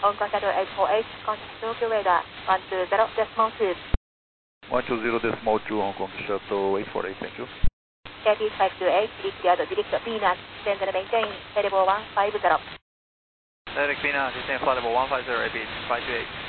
On contact 848, contact Tokyo radar 120.2. 120.2 Hong Kong Shuttle 848, thank you. Yankee 528, cleared direct Phoenix, send and maintain, headable 150. Direct Phoenix, descend flight level 150, repeat 528.